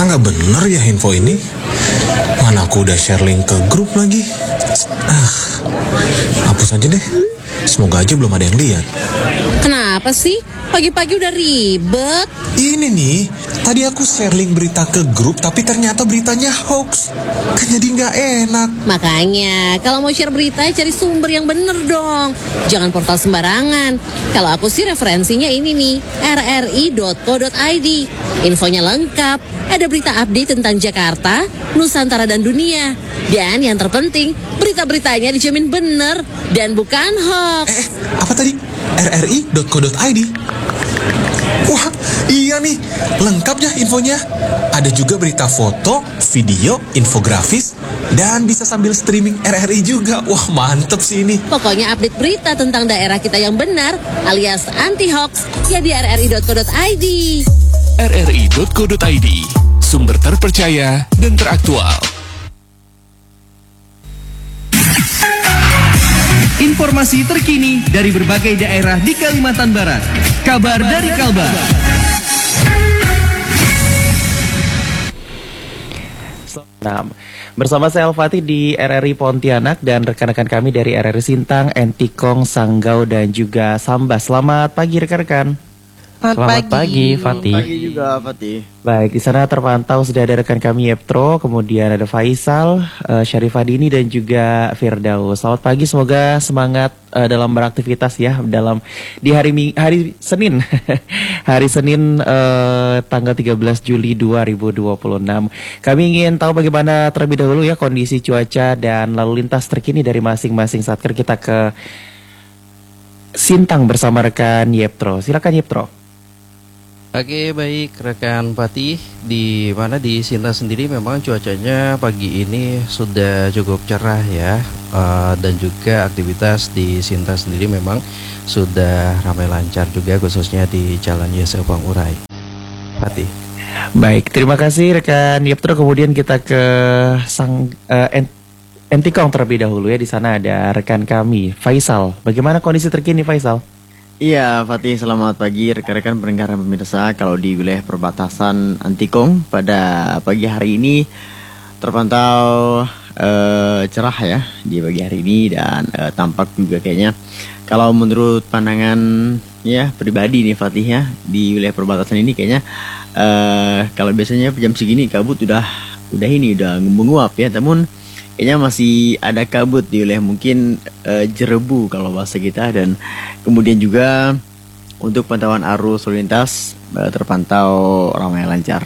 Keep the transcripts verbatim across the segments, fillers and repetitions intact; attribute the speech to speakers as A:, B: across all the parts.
A: Ternyata nggak bener ya info ini. Mana aku udah share link ke grup lagi. Ah, hapus aja deh. Semoga aja belum ada yang lihat.
B: Kenapa sih? Pagi-pagi udah ribet.
A: Ini nih, tadi aku share link berita ke grup, tapi ternyata beritanya hoax. Kan jadi nggak enak.
B: Makanya, kalau mau share berita, cari sumber yang bener dong. Jangan portal sembarangan. Kalau aku sih referensinya ini nih, r r i dot co dot i d. Infonya lengkap, ada berita update tentang Jakarta, Nusantara, dan dunia. Dan yang terpenting, berita-beritanya dijamin bener dan bukan hoax.
A: Eh, apa tadi? r r i dot co dot i d. Wah, iya nih, lengkap ya infonya. Ada juga berita foto, video, infografis, dan bisa sambil streaming R R I juga. Wah, mantep sih ini.
B: Pokoknya update berita tentang daerah kita yang benar, alias anti-hoax, ya di r r i dot co dot i d.
C: r r i dot co dot i d, sumber terpercaya dan teraktual.
D: Informasi terkini dari berbagai daerah di Kalimantan Barat. Kabar dari Kalbar.
E: Nah, bersama saya Al-Fatih di R R I Pontianak dan rekan-rekan kami dari R R I Sintang, Entikong, Sanggau, dan juga Sambas. Selamat pagi rekan-rekan.
F: Selamat,
E: Selamat pagi, Fatih.
F: Selamat pagi juga, Fatih.
E: Baik, di sana terpantau sudah ada rekan kami Yeptro, kemudian ada Faisal, uh, Syarifadini, dan juga Firdaus. Selamat pagi, semoga semangat uh, dalam beraktivitas ya dalam di hari hari Senin, hari Senin uh, tanggal tiga belas Juli dua ribu dua puluh enam. Kami ingin tahu bagaimana terlebih dahulu ya kondisi cuaca dan lalu lintas terkini dari masing-masing satker. Kita ke Sintang bersama rekan Yeptro. Silakan Yeptro.
G: Oke, baik rekan Fatih, di mana di Sintang sendiri memang cuacanya pagi ini sudah cukup cerah ya, uh, dan juga aktivitas di Sintang sendiri memang sudah ramai lancar juga, khususnya di Jalan Yese Pangurai. Fatih.
E: Baik, terima kasih rekan Yeptro. Kemudian kita ke Sang uh, Entikong terlebih dahulu ya. Di sana ada rekan kami Faisal. Bagaimana kondisi terkini Faisal?
F: Iya, Fatih, selamat pagi rekan-rekan pendengar dan pemirsa. Kalau di wilayah perbatasan Antikong pada pagi hari ini terpantau uh, cerah ya di pagi hari ini, dan uh, tampak juga kayaknya kalau menurut pandangan ya pribadi nih Fatih ya, di wilayah perbatasan ini kayaknya uh, kalau biasanya jam segini kabut udah udah ini udah menguap ya, namun kayaknya masih ada kabut di wilayah mungkin uh, Jerebu kalau bahasa kita, dan kemudian juga untuk pantauan arus lalu lintas uh, terpantau ramai lancar.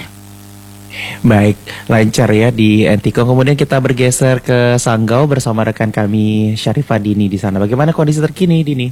E: Baik, lancar ya di Entikong. Kemudian kita bergeser ke Sanggau bersama rekan kami Syarifadini di sana. Bagaimana kondisi terkini, Dini?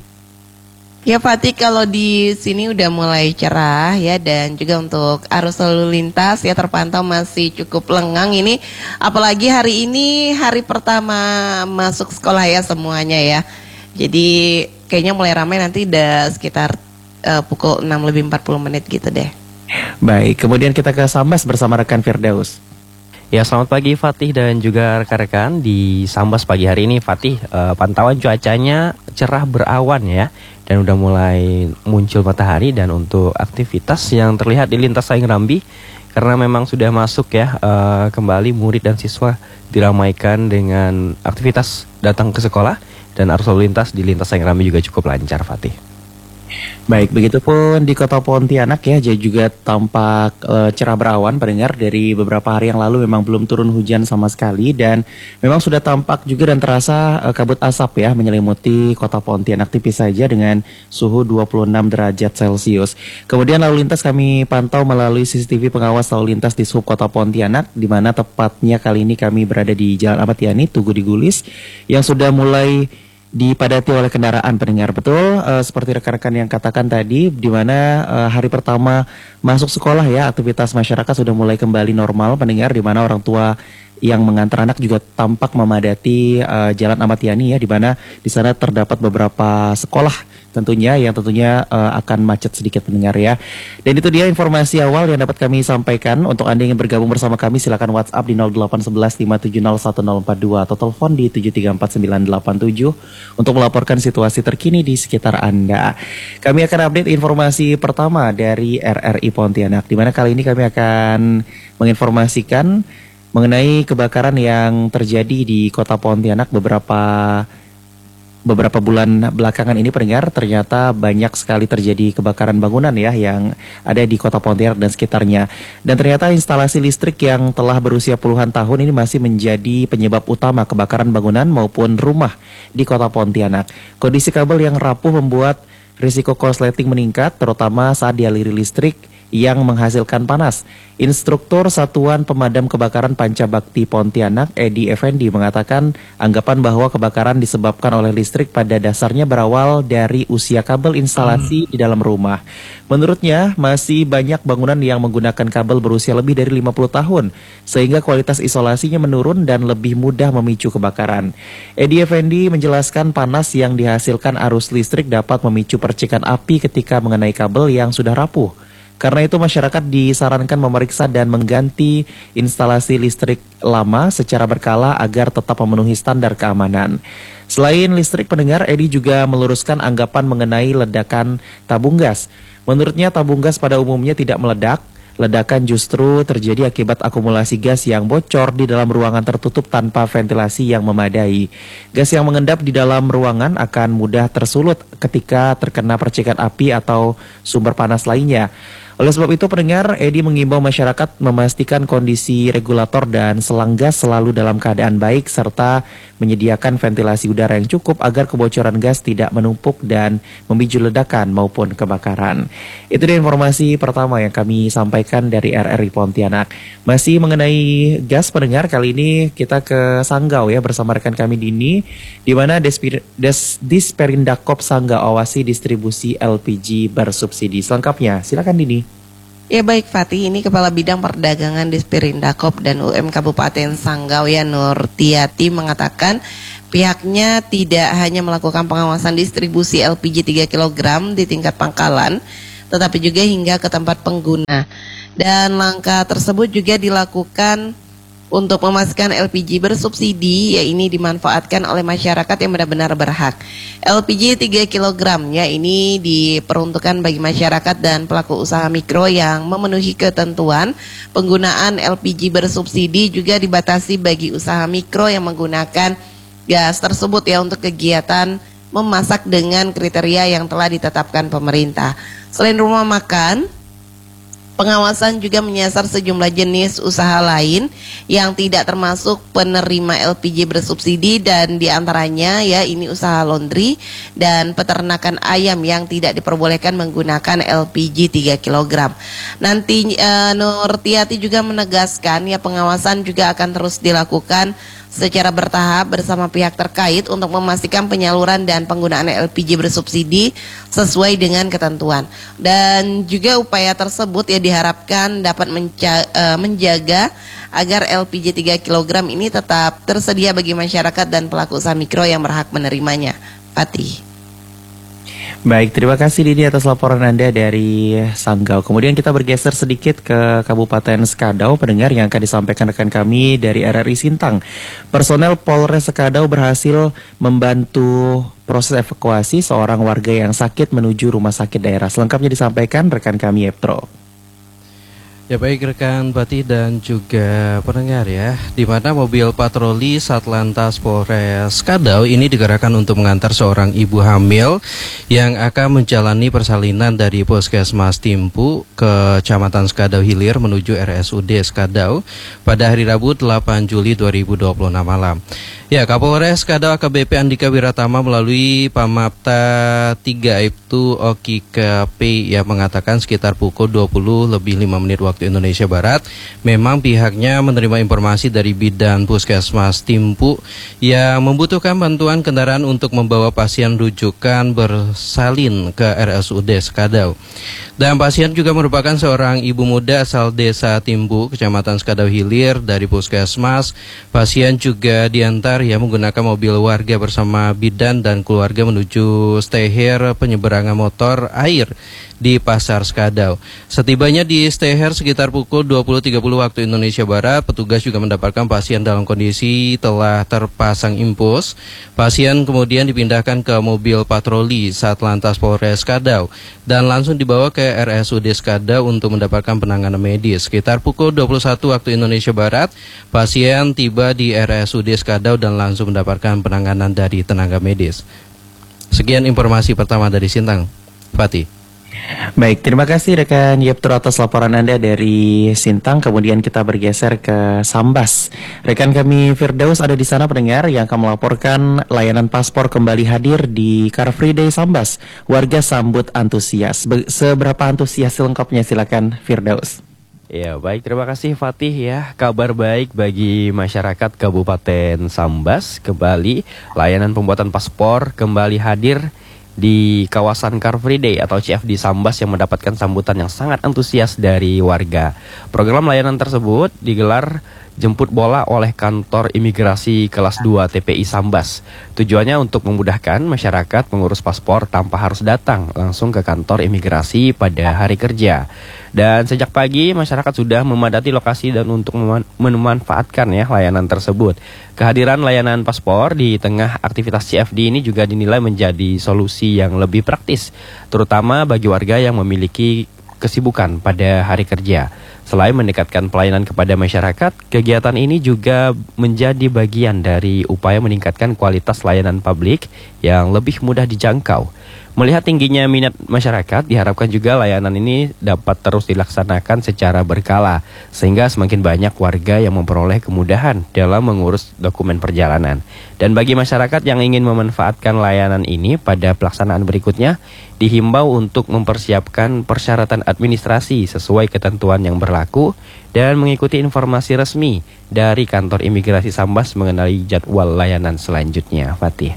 H: Ya Fatih, kalau di sini udah mulai cerah ya, dan juga untuk arus lalu lintas ya terpantau masih cukup lengang ini, apalagi hari ini hari pertama masuk sekolah ya semuanya ya. Jadi kayaknya mulai ramai nanti udah sekitar uh, pukul enam lebih empat puluh menit gitu deh.
E: Baik, kemudian kita ke Sambas bersama rekan Firdaus.
G: Ya, selamat pagi Fatih dan juga rekan-rekan di Sambas pagi hari ini. Fatih, uh, pantauan cuacanya cerah berawan ya, dan udah mulai muncul matahari. Dan untuk aktivitas yang terlihat di lintas Saing Rambi, karena memang sudah masuk ya, uh, kembali murid dan siswa diramaikan dengan aktivitas datang ke sekolah, dan arus lalu lintas di lintas Saing Rambi juga cukup lancar Fatih.
E: Baik, begitupun di kota Pontianak ya, juga tampak e, cerah berawan pendengar. Dari beberapa hari yang lalu memang belum turun hujan sama sekali, dan memang sudah tampak juga dan terasa e, kabut asap ya menyelimuti kota Pontianak tipis saja dengan suhu dua puluh enam derajat Celcius. Kemudian lalu lintas kami pantau melalui C C T V pengawas lalu lintas di sub kota Pontianak, di mana tepatnya kali ini kami berada di Jalan Ahmad Yani, Tugu di Gulis, yang sudah mulai dipadati oleh kendaraan pendengar. Betul, uh, seperti rekan-rekan yang katakan tadi, di mana uh, hari pertama masuk sekolah ya, aktivitas masyarakat sudah mulai kembali normal pendengar, di mana orang tua yang mengantar anak juga tampak memadati uh, Jalan Ahmad Yani ya, di mana di sana terdapat beberapa sekolah tentunya yang tentunya uh, akan macet sedikit pendengar ya. Dan itu dia informasi awal yang dapat kami sampaikan. Untuk Anda yang ingin bergabung bersama kami silakan WhatsApp di nol delapan satu satu lima tujuh nol satu nol empat dua atau telepon di tujuh tiga empat sembilan delapan tujuh untuk melaporkan situasi terkini di sekitar Anda. Kami akan update informasi pertama dari R R I Pontianak, di mana kali ini kami akan menginformasikan mengenai kebakaran yang terjadi di Kota Pontianak beberapa Beberapa bulan belakangan ini pendengar, ternyata banyak sekali terjadi kebakaran bangunan ya yang ada di Kota Pontianak dan sekitarnya. Dan ternyata instalasi listrik yang telah berusia puluhan tahun ini masih menjadi penyebab utama kebakaran bangunan maupun rumah di Kota Pontianak. Kondisi kabel yang rapuh membuat risiko korsleting meningkat, terutama saat dialiri listrik yang menghasilkan panas. Instruktur Satuan Pemadam Kebakaran Pancabakti Pontianak, Edi Effendi, mengatakan anggapan bahwa kebakaran disebabkan oleh listrik pada dasarnya berawal dari usia kabel instalasi di dalam rumah. Menurutnya, masih banyak bangunan yang menggunakan kabel berusia lebih dari lima puluh tahun, sehingga kualitas isolasinya menurun dan lebih mudah memicu kebakaran. Edi Effendi menjelaskan panas yang dihasilkan arus listrik dapat memicu percikan api ketika mengenai kabel yang sudah rapuh. Karena itu masyarakat disarankan memeriksa dan mengganti instalasi listrik lama secara berkala agar tetap memenuhi standar keamanan. Selain listrik pendengar, Edi juga meluruskan anggapan mengenai ledakan tabung gas. Menurutnya tabung gas pada umumnya tidak meledak. Ledakan justru terjadi akibat akumulasi gas yang bocor di dalam ruangan tertutup tanpa ventilasi yang memadai. Gas yang mengendap di dalam ruangan akan mudah tersulut ketika terkena percikan api atau sumber panas lainnya. Oleh sebab itu pendengar, Edi mengimbau masyarakat memastikan kondisi regulator dan selang gas selalu dalam keadaan baik serta menyediakan ventilasi udara yang cukup agar kebocoran gas tidak menumpuk dan memicu ledakan maupun kebakaran. Itu dia informasi pertama yang kami sampaikan dari R R I Pontianak. Masih mengenai gas pendengar, kali ini kita ke Sanggau ya bersama rekan kami Dini, di mana Despir- Des- Disperindakop Sanggau awasi distribusi L P G bersubsidi. Selengkapnya silakan Dini.
H: Ya baik Fatih, ini Kepala Bidang Perdagangan Disperindakop dan U M Kabupaten Sanggau ya Nurtiati mengatakan pihaknya tidak hanya melakukan pengawasan distribusi L P G tiga kilogram di tingkat pangkalan, tetapi juga hingga ke tempat pengguna. Dan langkah tersebut juga dilakukan untuk memastikan L P G bersubsidi, ya ini dimanfaatkan oleh masyarakat yang benar-benar berhak. L P G tiga kilogram ya ini diperuntukkan bagi masyarakat dan pelaku usaha mikro yang memenuhi ketentuan. Penggunaan L P G bersubsidi juga dibatasi bagi usaha mikro yang menggunakan gas tersebut ya untuk kegiatan memasak dengan kriteria yang telah ditetapkan pemerintah. Selain rumah makan, pengawasan juga menyasar sejumlah jenis usaha lain yang tidak termasuk penerima L P G bersubsidi dan diantaranya ya ini usaha laundry dan peternakan ayam yang tidak diperbolehkan menggunakan L P G tiga kilogram. Nanti uh, Nurtiati juga menegaskan ya pengawasan juga akan terus dilakukan secara bertahap bersama pihak terkait untuk memastikan penyaluran dan penggunaan L P G bersubsidi sesuai dengan ketentuan. Dan juga upaya tersebut ya diharapkan dapat menca- uh, menjaga agar L P G tiga kilogram ini tetap tersedia bagi masyarakat dan pelaku usaha mikro yang berhak menerimanya. Fatih.
E: Baik, terima kasih Dini atas laporan Anda dari Sanggau. Kemudian kita bergeser sedikit ke Kabupaten Sekadau, pendengar yang akan disampaikan rekan kami dari R R I Sintang. Personel Polres Sekadau berhasil membantu proses evakuasi seorang warga yang sakit menuju rumah sakit daerah. Selengkapnya disampaikan rekan kami Eptro.
I: Ya baik rekan Fatih dan juga pendengar ya, di mana mobil patroli Satlantas Polres Sekadau ini dikerahkan untuk mengantar seorang ibu hamil yang akan menjalani persalinan dari Puskesmas Timpu ke Kecamatan Sekadau Hilir menuju R S U D Sekadau pada hari Rabu delapan Juli dua ribu dua puluh enam malam. Ya, Kapolres Sekadau A K B P Andika Wiratama melalui Pamapta tiga Aibtu Oki K P yang mengatakan sekitar pukul dua puluh lebih lima menit waktu Indonesia Barat, memang pihaknya menerima informasi dari bidan Puskesmas Timpu yang membutuhkan bantuan kendaraan untuk membawa pasien rujukan bersalin ke R S U D Sekadau. Dan pasien juga merupakan seorang ibu muda asal desa Timpu, Kecamatan Sekadau Hilir dari Puskesmas. Pasien juga diantar sekitar ya menggunakan mobil warga bersama bidan dan keluarga menuju stayher penyeberangan motor air di Pasar Skadau. Setibanya di stayher sekitar pukul dua puluh tiga puluh waktu Indonesia Barat, petugas juga mendapatkan pasien dalam kondisi telah terpasang impus. Pasien kemudian dipindahkan ke mobil patroli Satlantas Polres Skadau dan langsung dibawa ke R S U D Skadau untuk mendapatkan penanganan medis. Sekitar pukul dua puluh satu waktu Indonesia Barat, pasien tiba di R S U D Skadau dan langsung mendapatkan penanganan dari tenaga medis. Sekian informasi pertama dari Sintang. Fatih.
E: Baik, terima kasih rekan Yeptur atas laporan Anda dari Sintang. Kemudian kita bergeser ke Sambas. Rekan kami Firdaus ada di sana pendengar yang akan melaporkan layanan paspor kembali hadir di Car Free Day Sambas. Warga sambut antusias. Be- seberapa antusias lengkapnya silakan Firdaus.
G: Ya baik, terima kasih Fatih ya. Kabar baik bagi masyarakat Kabupaten Sambas, kembali layanan pembuatan paspor kembali hadir di kawasan Car Free Day atau C F D Sambas yang mendapatkan sambutan yang sangat antusias dari warga. Program layanan tersebut digelar jemput bola oleh kantor imigrasi kelas dua T P I Sambas. Tujuannya untuk memudahkan masyarakat mengurus paspor tanpa harus datang langsung ke kantor imigrasi pada hari kerja. Dan sejak pagi masyarakat sudah memadati lokasi dan untuk memanfaatkan ya layanan tersebut. Kehadiran layanan paspor di tengah aktivitas C F D ini juga dinilai menjadi solusi yang lebih praktis, terutama bagi warga yang memiliki kesibukan pada hari kerja. Selain mendekatkan pelayanan kepada masyarakat, kegiatan ini juga menjadi bagian dari upaya meningkatkan kualitas layanan publik yang lebih mudah dijangkau. Melihat tingginya minat masyarakat, diharapkan juga layanan ini dapat terus dilaksanakan secara berkala, sehingga semakin banyak warga yang memperoleh kemudahan dalam mengurus dokumen perjalanan. Dan bagi masyarakat yang ingin memanfaatkan layanan ini pada pelaksanaan berikutnya, dihimbau untuk mempersiapkan persyaratan administrasi sesuai ketentuan yang berlaku dan mengikuti informasi resmi dari kantor imigrasi Sambas mengenai jadwal layanan selanjutnya. Fatih.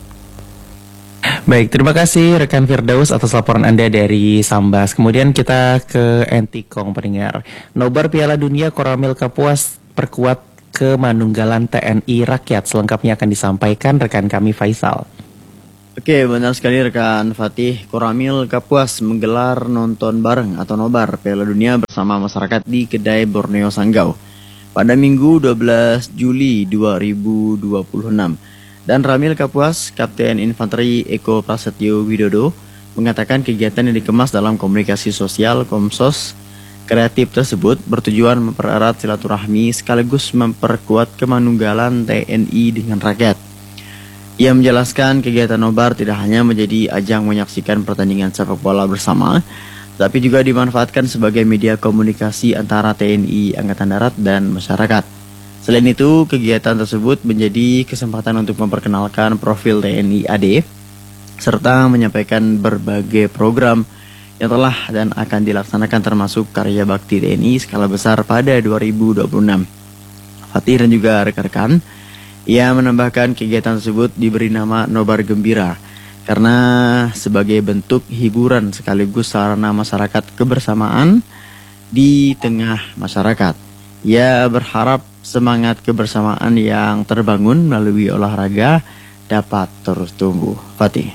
E: Baik, terima kasih rekan Firdaus atas laporan Anda dari Sambas. Kemudian kita ke Entikong pendengar. Nobar Piala Dunia Koramil Kapuas perkuat kemanunggalan T N I Rakyat. Selengkapnya akan disampaikan rekan kami Faisal.
F: Oke, benar sekali rekan Fatih. Koramil Kapuas menggelar nonton bareng atau nobar Piala Dunia bersama masyarakat di kedai Borneo Sanggau pada Minggu dua belas Juli dua ribu dua puluh enam. Dan Ramil Kapuas, Kapten Infanteri Eko Prasetyo Widodo, mengatakan kegiatan yang dikemas dalam komunikasi sosial Komsos kreatif tersebut bertujuan mempererat silaturahmi sekaligus memperkuat kemanunggalan T N I dengan rakyat. Ia menjelaskan kegiatan nobar tidak hanya menjadi ajang menyaksikan pertandingan sepak bola bersama, tapi juga dimanfaatkan sebagai media komunikasi antara T N I Angkatan Darat dan masyarakat. Selain itu, kegiatan tersebut menjadi kesempatan untuk memperkenalkan profil T N I A D serta menyampaikan berbagai program yang telah dan akan dilaksanakan termasuk karya bakti T N I skala besar pada dua ribu dua puluh enam. Fatih dan juga rekan-rekan, ia menambahkan kegiatan tersebut diberi nama Nobar Gembira karena sebagai bentuk hiburan sekaligus sarana masyarakat kebersamaan di tengah masyarakat. Ia berharap semangat kebersamaan yang terbangun melalui olahraga dapat terus tumbuh. Fatih.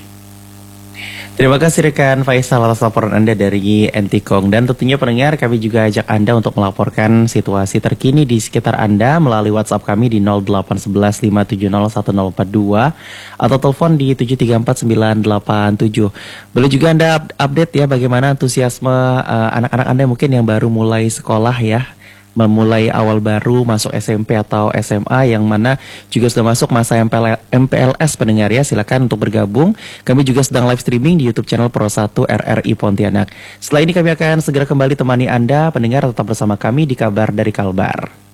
E: Terima kasih rekan Faisal atas laporan Anda dari Entikong. Dan tentunya pendengar, kami juga ajak Anda untuk melaporkan situasi terkini di sekitar Anda melalui WhatsApp kami di nol delapan satu satu lima tujuh nol satu nol empat dua atau telepon di tujuh tiga empat sembilan delapan tujuh. Boleh juga Anda update ya bagaimana antusiasme uh, anak-anak Anda mungkin yang baru mulai sekolah ya, memulai awal baru masuk S M P atau S M A yang mana juga sudah masuk masa M P L S pendengar ya. Silakan untuk bergabung. Kami juga sedang live streaming di YouTube channel Pro satu R R I Pontianak. Setelah ini kami akan segera kembali temani Anda pendengar, tetap bersama kami di Kabar dari Kalbar.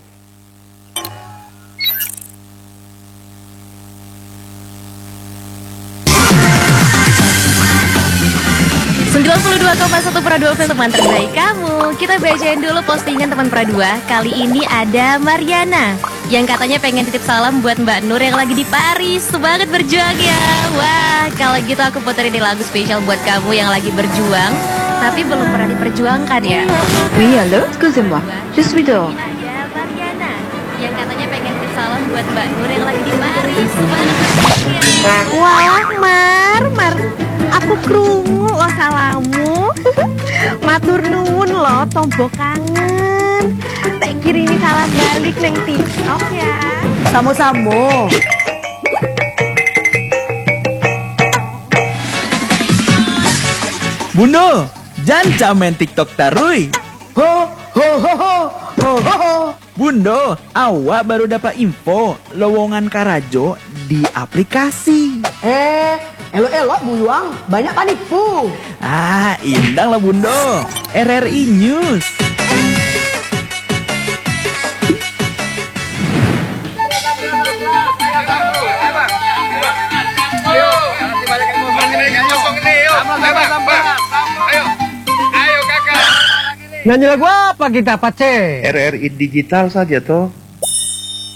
J: sembilan puluh dua koma satu Pradua F M, teman terbaik kamu. Kita bacain dulu postingan teman Pradua. Kali ini ada Mariana yang katanya pengen titip salam buat Mbak Nur yang lagi di Paris. Semangat berjuang ya. Wah, kalau gitu aku puterin ini lagu spesial buat kamu yang lagi berjuang tapi belum pernah diperjuangkan ya.
K: Oui, allô, excusez-moi, je suis dehors.
J: Ada Mariana yang katanya pengen titip salam buat Mbak Nur yang lagi di Paris. Mana
K: Wah, Mar, Mar, aku krungu lo salamu. Matur nuwun lo, tombo kangen. Tak kirimi salam balik neng TikTok ya. Samo-samo.
L: Bundo, jangan main TikTok tarui. Ho, ho, ho, ho, ho, ho, ho. Bundo, awak baru dapat info lowongan Karajo di aplikasi.
M: Eh, elo-elo buyuang, banyak panipu.
L: Ah, indang lah Bundo. R R I News.
M: Nyanyi lagu apa kita, Pace?
N: R R I digital saja toh.